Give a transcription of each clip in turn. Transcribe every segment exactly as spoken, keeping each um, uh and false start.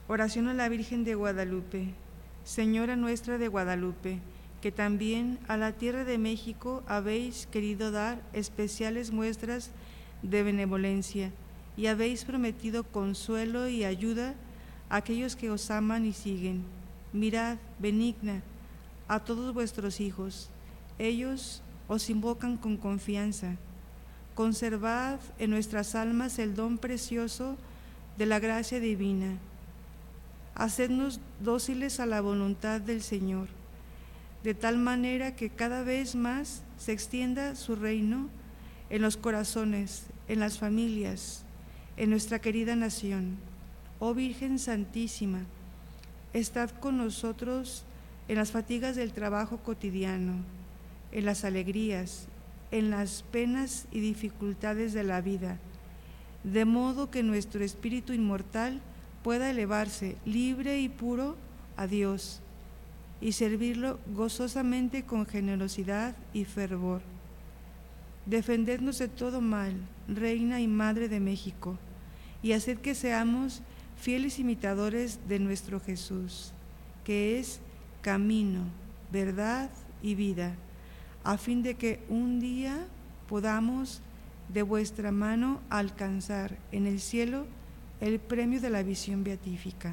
Oración a la Virgen de Guadalupe. Señora nuestra de Guadalupe, que también a la tierra de México habéis querido dar especiales muestras de benevolencia y habéis prometido consuelo y ayuda a aquellos que os aman y siguen. Mirad, benigna, a todos vuestros hijos. Ellos os invocan con confianza. Conservad en nuestras almas el don precioso de la gracia divina. Hacednos dóciles a la voluntad del Señor, de tal manera que cada vez más se extienda su reino en los corazones, en las familias, en nuestra querida nación. Oh Virgen Santísima, estad con nosotros en las fatigas del trabajo cotidiano, en las alegrías, en las penas y dificultades de la vida, de modo que nuestro espíritu inmortal pueda elevarse libre y puro a Dios y servirlo gozosamente con generosidad y fervor. Defendednos de todo mal, Reina y Madre de México, y haced que seamos fieles imitadores de nuestro Jesús, que es camino, verdad y vida, a fin de que un día podamos de vuestra mano alcanzar en el cielo el premio de la visión beatífica.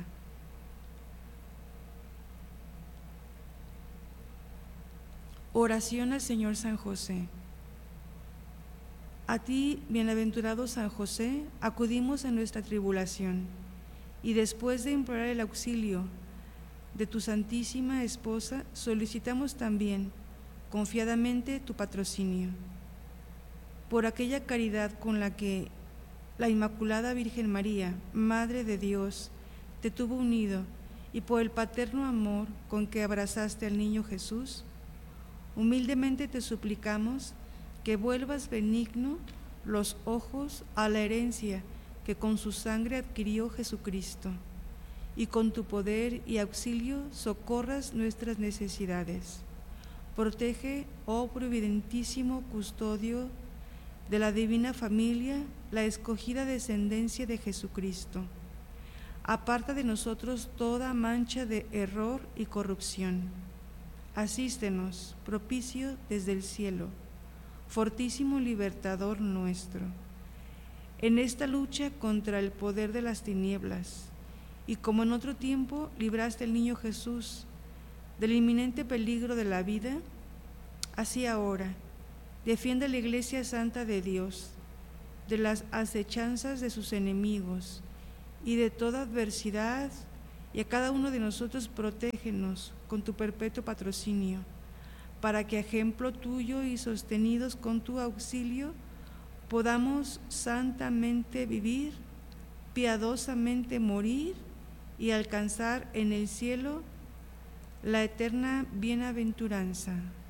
Oración al Señor San José. A ti, bienaventurado San José, acudimos en nuestra tribulación, y después de implorar el auxilio de tu Santísima Esposa, solicitamos también confiadamente tu patrocinio. Por aquella caridad con la que la Inmaculada Virgen María, Madre de Dios, te tuvo unido, y por el paterno amor con que abrazaste al niño Jesús, humildemente te suplicamos que vuelvas benigno los ojos a la herencia que con su sangre adquirió Jesucristo, y con tu poder y auxilio socorras nuestras necesidades. Protege, oh providentísimo custodio de la divina familia, la escogida descendencia de Jesucristo. Aparta de nosotros toda mancha de error y corrupción. Asístenos, propicio desde el cielo, fortísimo libertador nuestro, en esta lucha contra el poder de las tinieblas, y como en otro tiempo libraste al niño Jesús del inminente peligro de la vida, así ahora defiende a la Iglesia Santa de Dios de las acechanzas de sus enemigos y de toda adversidad, y a cada uno de nosotros protégenos con tu perpetuo patrocinio, para que a ejemplo tuyo y sostenidos con tu auxilio podamos santamente vivir, piadosamente morir y alcanzar en el cielo la eterna bienaventuranza.